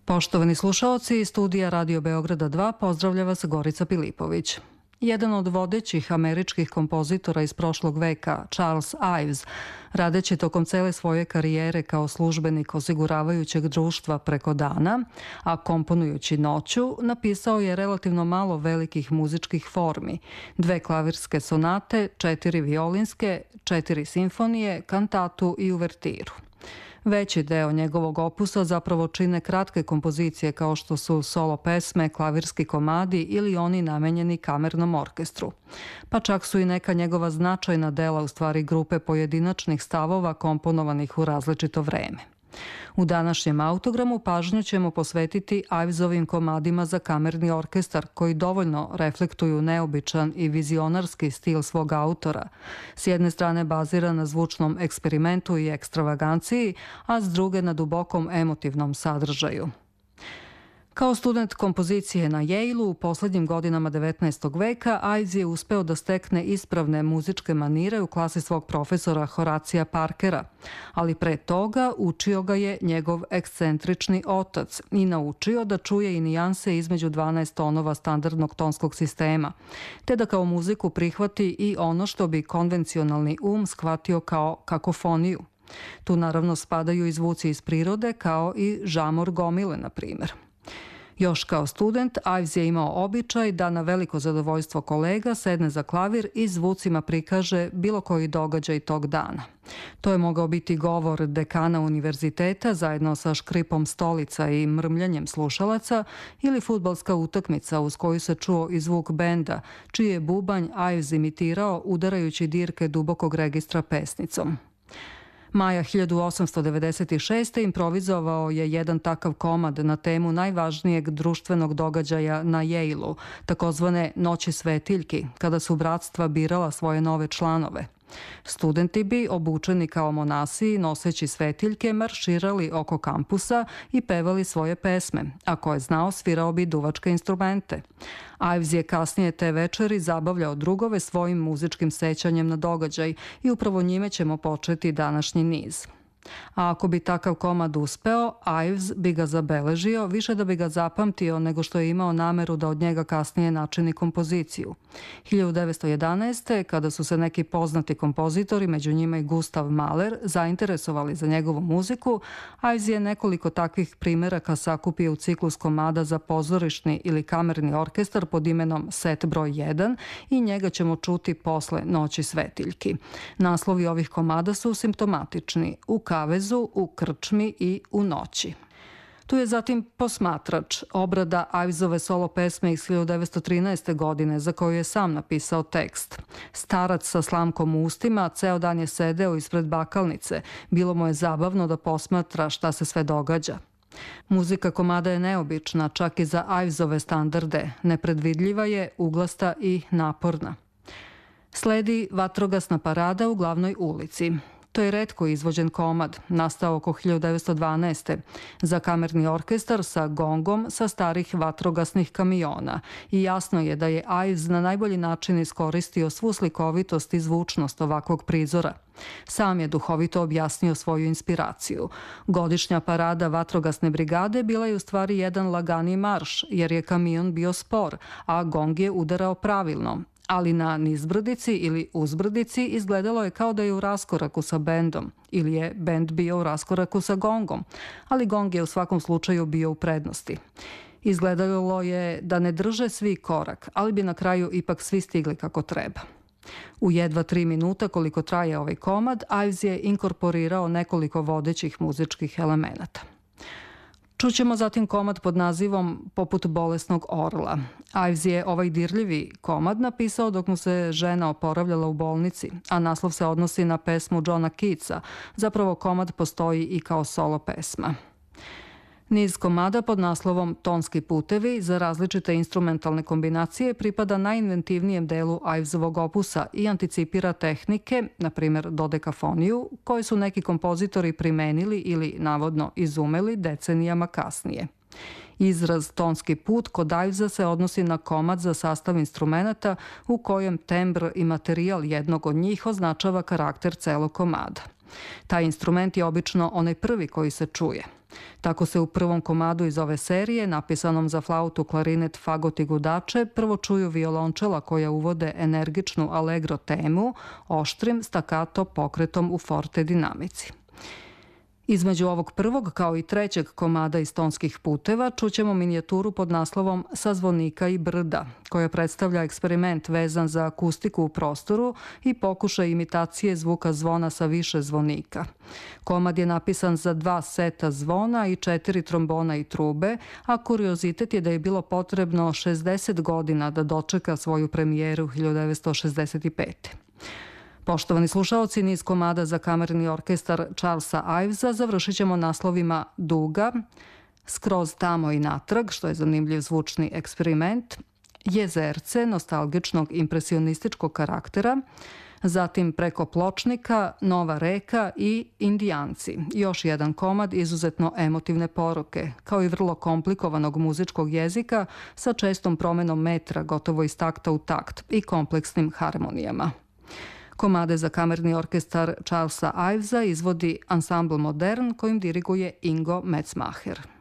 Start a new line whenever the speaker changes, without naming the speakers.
Poštovani slušaoci, studija Radio Beograda 2 pozdravlja vas Gorica Pilipović. Jedan od vodećih američkih kompozitora iz prošlog veka, Charles Ives, radeći tokom cele svoje karijere kao službenik osiguravajućeg društva preko dana, a komponujući noću, napisao je relativno malo velikih muzičkih formi, 2 klavirske sonate, 4 violinske, 4 simfonije, kantatu i uvertiru. Veći deo njegovog opusa zapravo čine kratke kompozicije kao što su solo pesme, klavirski komadi ili oni namenjeni kamernom orkestru. Pa čak su i neka njegova značajna dela u stvari grupe pojedinačnih stavova komponovanih u različito vreme. U današnjem autogramu pažnju ćemo posvetiti Ivesovim komadima za kamerni orkestar koji dovoljno reflektuju neobičan i vizionarski stil svog autora. S jedne strane bazira na zvučnom eksperimentu i ekstravaganciji, a s druge na dubokom emotivnom sadržaju. Kao student kompozicije na Yale-u u poslednjim godinama 19. veka, Ives je uspeo da stekne ispravne muzičke manire u klasi svog profesora Horacija Parkera, ali pre toga učio ga je njegov ekscentrični otac i naučio da čuje i nijanse između 12 tonova standardnog tonskog sistema, te da kao muziku prihvati i ono što bi konvencionalni shvatio kao kakofoniju. Tu naravno spadaju i zvuci iz prirode kao i žamor gomile, na primjer. Još kao student, Ives je imao običaj da na veliko zadovoljstvo kolega sedne za klavir i zvucima prikaže bilo koji događaj tog dana. To je mogao biti govor dekana univerziteta zajedno sa škripom stolica i mrmljanjem slušalaca ili fudbalska utakmica uz koju se čuo i zvuk benda, čiji je bubanj Ives imitirao udarajući dirke dubokog registra pesnicom. Maja 1896. improvizovao je jedan takav komad na temu najvažnijeg društvenog događaja na Yale-u, takozvane Noći svetiljki, kada su bratstva birala svoje nove članove. Studenti bi, obučeni kao monasi, noseći svetiljke, marširali oko kampusa i pevali svoje pesme, a ko je znao svirao bi duvačke instrumente. Ives je kasnije te večeri zabavljao drugove svojim muzičkim sećanjem na događaj i upravo njime ćemo početi današnji niz. A ako bi takav komad uspeo, Ives bi ga zabeležio više da bi ga zapamtio nego što je imao nameru da od njega kasnije načini kompoziciju. 1911. kada su se neki poznati kompozitori, među njima i Gustav Mahler, zainteresovali za njegovu muziku, Ives je nekoliko takvih primeraka sakupio u ciklus komada za pozorišni ili kamerni orkestar pod imenom Set broj 1 i njega ćemo čuti posle Noći svetiljki. Naslovi ovih komada su simptomatični: U kavezu, u krčmi i u noći. Tu je zatim Posmatrač, obrada Ivesove solo pesme iz 1913. godine za koju je sam napisao tekst. Starac sa slamkom u ustima ceo dan je sedeo ispred bakalnice. Bilo mu je zabavno da posmatra šta se sve događa. Muzika komada je neobična, čak i za Ivesove standarde. Nepredvidljiva je, uglasta i naporna. Sledi Vatrogasna parada u glavnoj ulici. To je retko izvođen komad, nastao oko 1912. za kamerni orkestar sa gongom sa starih vatrogasnih kamiona i jasno je da je Ives na najbolji način iskoristio svu slikovitost i zvučnost ovakvog prizora. Sam je duhovito objasnio svoju inspiraciju. Godišnja parada vatrogasne brigade bila je u stvari jedan lagani marš, jer je kamion bio spor, a gong je udarao pravilno. Ali na nizbrdici ili uzbrdici izgledalo je kao da je u raskoraku sa bendom ili je bend bio u raskoraku sa gongom, ali gong je u svakom slučaju bio u prednosti. Izgledalo je da ne drže svi korak, ali bi na kraju ipak svi stigli kako treba. U jedva 3 minuta koliko traje ovaj komad, Ives je inkorporirao nekoliko vodećih muzičkih elemenata. Čućemo zatim komad pod nazivom Poput bolesnog orla. Ives je ovaj dirljivi komad napisao dok mu se žena oporavljala u bolnici, a naslov se odnosi na pesmu Johna Keatsa. Zapravo komad postoji i kao solo pesma. Niz komada pod naslovom Tonski putevi za različite instrumentalne kombinacije pripada najinventivnijem delu Ivesovog opusa i anticipira tehnike, na primjer dodekafoniju, koje su neki kompozitori primenili ili navodno izumeli decenijama kasnije. Izraz tonski put kod Ivesa se odnosi na komad za sastav instrumenata u kojem tembr i materijal jednog od njih označava karakter celog komada. Taj instrument je obično onaj prvi koji se čuje. Tako se u prvom komadu iz ove serije, napisanom za flautu, klarinet, fagot i gudače, prvo čuju violončela koja uvode energičnu allegro temu, oštrim stakato pokretom u forte dinamici. Između ovog prvog kao i trećeg komada iz Tonskih puteva čućemo minijaturu pod naslovom Sa zvonika i brda, koja predstavlja eksperiment vezan za akustiku u prostoru i pokušaj imitacije zvuka zvona sa više zvonika. Komad je napisan za 2 seta zvona i 4 trombona i trube, a kuriozitet je da je bilo potrebno 60 godina da dočeka svoju premijeru 1965. Poštovani slušaoci, niz komada za kamerni orkestar Charlesa Ivesa završit ćemo naslovima Duga, Skroz tamo i natrag, što je zanimljiv zvučni eksperiment, Jezerce, nostalgičnog impresionističkog karaktera, zatim Preko pločnika, Nova reka i Indijanci, još jedan komad izuzetno emotivne poruke, kao i vrlo komplikovanog muzičkog jezika sa čestom promenom metra gotovo iz takta u takt i kompleksnim harmonijama. Komade za kamerni orkestar Charlesa Ivesa izvodi ansambl Modern kojim diriguje Ingo Metzmacher.